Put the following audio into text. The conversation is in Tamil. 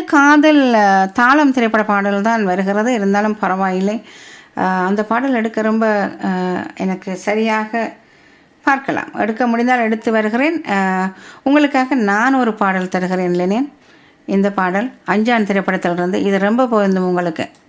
காதல் தாளம் திரைப்பட பாடல் தான் வருகிறது, இருந்தாலும் பரவாயில்லை. அந்த பாடல் எடுக்க ரொம்ப எனக்கு சரியாக பார்க்கலாம், எடுக்க முடிந்தால் எடுத்து வருகிறேன். உங்களுக்காக நான் ஒரு பாடல் தருகிறேன் லெனின். இந்த பாடல் அஞ்சான் திரைப்படத்திலிருந்து, இது ரொம்ப பொருந்தும் உங்களுக்கு.